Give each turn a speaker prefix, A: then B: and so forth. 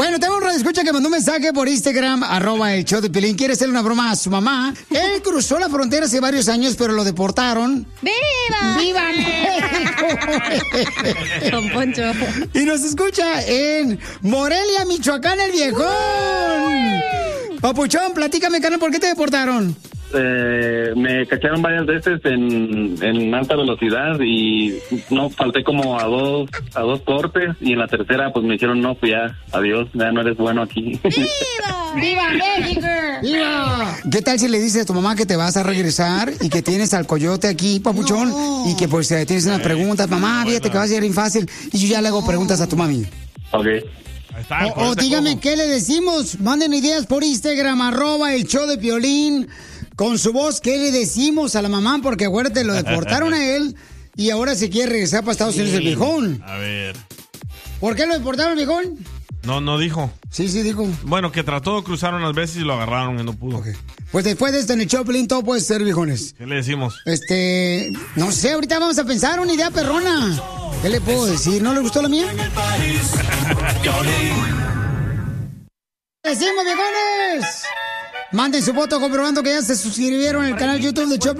A: Bueno, tengo un radioescucha que mandó un mensaje por Instagram, @el-show-de-Piolín. Quiere hacerle una broma a su mamá. Él cruzó la frontera hace varios años, pero lo deportaron.
B: ¡Viva!
A: ¡Viva México!
B: Don Poncho.
A: Y nos escucha en Morelia, Michoacán, el Viejón. Papuchón, platícame, carnal, ¿por qué te deportaron?
C: Me cacharon varias veces en alta velocidad y no falté como a dos cortes, y en la tercera pues me dijeron no, pues ya, adiós, ya no eres bueno aquí.
B: ¡Viva! ¡Viva México!
A: ¡Viva! ¿Qué tal si le dices a tu mamá que te vas a regresar y que tienes al coyote aquí, papuchón? No. Y que pues tienes unas preguntas, mamá, fíjate que va a ser bien fácil. Y yo ya le hago preguntas a tu mami.
C: Ok.
A: O dígame, ¿qué le decimos? Manden ideas por Instagram, @el-show-de-Piolín. Con su voz, ¿qué le decimos a la mamá? Porque acuérdate, lo deportaron a él y ahora se quiere regresar para Estados Unidos el viejón.
D: A ver.
A: ¿Por qué lo deportaron el viejón?
D: No dijo.
A: Sí, dijo.
D: Bueno, que trató de cruzar unas veces y lo agarraron y no pudo.
A: Okay. Pues después de esto en el show, Piolín, todo puede ser, viejones.
D: ¿Qué le decimos?
A: No sé, ahorita vamos a pensar una idea perrona. ¿Qué le puedo decir? ¿No le gustó la mía? ¡Decimos, viejones! Manden su voto comprobando que ya se suscribieron al canal YouTube de Choplin.